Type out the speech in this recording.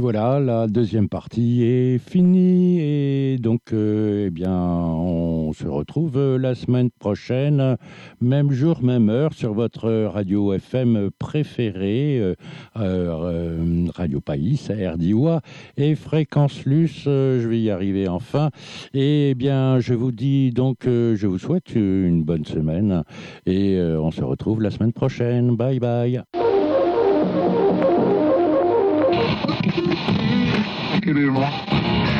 voilà, la deuxième partie est finie et donc, eh bien, on se retrouve la semaine prochaine, même jour, même heure, sur votre radio FM préférée, Radio Païs, RDIWA et Fréquence Luce, je vais y arriver enfin. Et eh bien, je vous dis donc, je vous souhaite une bonne semaine et on se retrouve la semaine prochaine. Bye bye. Quel est